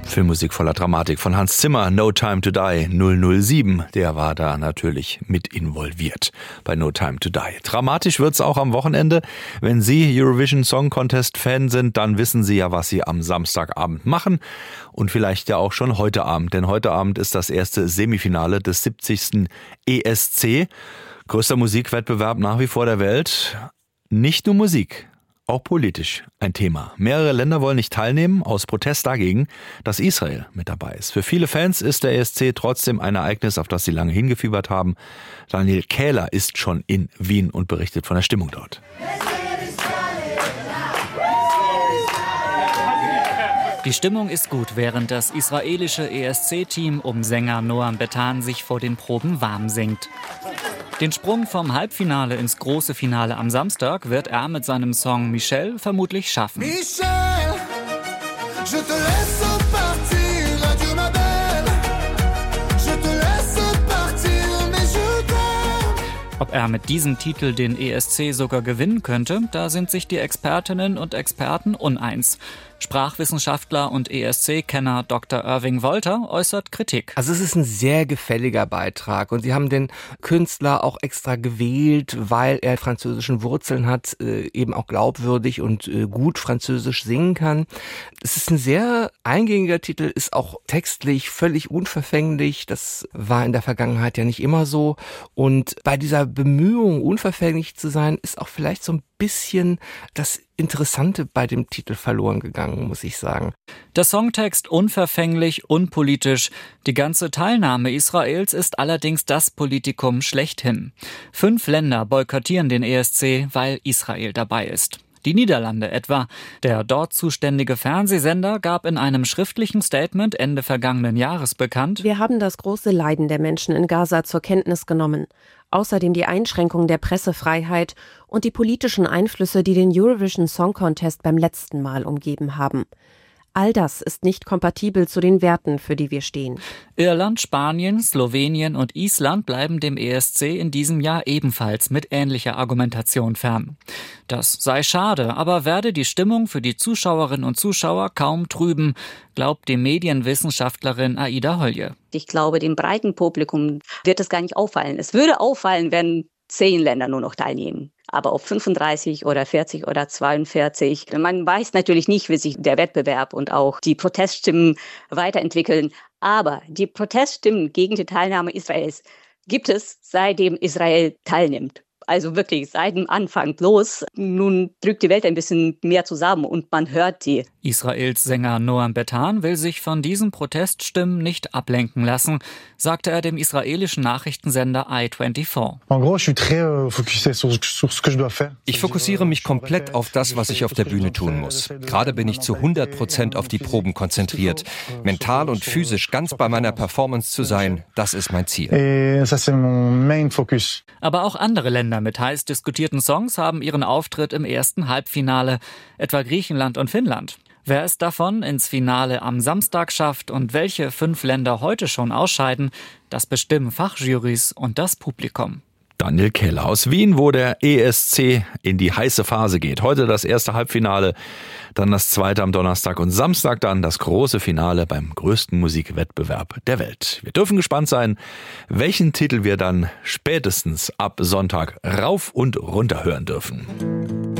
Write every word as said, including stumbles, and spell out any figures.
Filmmusik voller Dramatik von Hans Zimmer, No Time to Die, null null sieben, der war da natürlich mit involviert bei No Time to Die. Dramatisch wird's auch am Wochenende. Wenn Sie Eurovision Song Contest Fan sind, dann wissen Sie ja, was Sie am Samstagabend machen und vielleicht ja auch schon heute Abend, denn heute Abend ist das erste Semifinale des siebzigsten E S C, größter Musikwettbewerb nach wie vor der Welt. Nicht nur Musik. Auch politisch ein Thema. Mehrere Länder wollen nicht teilnehmen, aus Protest dagegen, dass Israel mit dabei ist. Für viele Fans ist der E S C trotzdem ein Ereignis, auf das sie lange hingefiebert haben. Daniel Kähler ist schon in Wien und berichtet von der Stimmung dort. Die Stimmung ist gut, während das israelische E S C-Team um Sänger Noam Betan sich vor den Proben warm singt. Den Sprung vom Halbfinale ins große Finale am Samstag wird er mit seinem Song Michel vermutlich schaffen. Michel, je te laisse partir, adieu ma belle. Je te laisse partir, mais je t'aime. Ob er mit diesem Titel den E S C sogar gewinnen könnte, da sind sich die Expertinnen und Experten uneins. Sprachwissenschaftler und E S C-Kenner Doktor Irving Wolter äußert Kritik. Also es ist ein sehr gefälliger Beitrag und sie haben den Künstler auch extra gewählt, weil er französischen Wurzeln hat, eben auch glaubwürdig und gut Französisch singen kann. Es ist ein sehr eingängiger Titel, ist auch textlich völlig unverfänglich. Das war in der Vergangenheit ja nicht immer so. Und bei dieser Bemühung, unverfänglich zu sein, ist auch vielleicht so ein bisschen das Interessante bei dem Titel verloren gegangen, muss ich sagen. Der Songtext unverfänglich, unpolitisch. Die ganze Teilnahme Israels ist allerdings das Politikum schlechthin. Fünf Länder boykottieren den E S C, weil Israel dabei ist. Die Niederlande etwa. Der dort zuständige Fernsehsender gab in einem schriftlichen Statement Ende vergangenen Jahres bekannt: Wir haben das große Leiden der Menschen in Gaza zur Kenntnis genommen. Außerdem die Einschränkung der Pressefreiheit und die politischen Einflüsse, die den Eurovision Song Contest beim letzten Mal umgeben haben. All das ist nicht kompatibel zu den Werten, für die wir stehen. Irland, Spanien, Slowenien und Island bleiben dem E S C in diesem Jahr ebenfalls mit ähnlicher Argumentation fern. Das sei schade, aber werde die Stimmung für die Zuschauerinnen und Zuschauer kaum trüben, glaubt die Medienwissenschaftlerin Aida Holje. Ich glaube, dem breiten Publikum wird es gar nicht auffallen. Es würde auffallen, wenn zehn Länder nur noch teilnehmen. Aber ob fünfunddreißig oder vierzig oder zweiundvierzig, man weiß natürlich nicht, wie sich der Wettbewerb und auch die Proteststimmen weiterentwickeln. Aber die Proteststimmen gegen die Teilnahme Israels gibt es, seitdem Israel teilnimmt. Also wirklich seit dem Anfang bloß. Nun drückt die Welt ein bisschen mehr zusammen und man hört die. Israels Sänger Noam Betan will sich von diesen Proteststimmen nicht ablenken lassen, sagte er dem israelischen Nachrichtensender I vierundzwanzig. Ich fokussiere mich komplett auf das, was ich auf der Bühne tun muss. Gerade bin ich zu hundert Prozent auf die Proben konzentriert. Mental und physisch ganz bei meiner Performance zu sein, das ist mein Ziel. Aber auch andere Länder mit heiß diskutierten Songs haben ihren Auftritt im ersten Halbfinale, etwa Griechenland und Finnland. Wer es davon ins Finale am Samstag schafft und welche fünf Länder heute schon ausscheiden, das bestimmen Fachjurys und das Publikum. Daniel Kähler aus Wien, wo der E S C in die heiße Phase geht. Heute das erste Halbfinale, dann das zweite am Donnerstag und Samstag dann das große Finale beim größten Musikwettbewerb der Welt. Wir dürfen gespannt sein, welchen Titel wir dann spätestens ab Sonntag rauf und runter hören dürfen.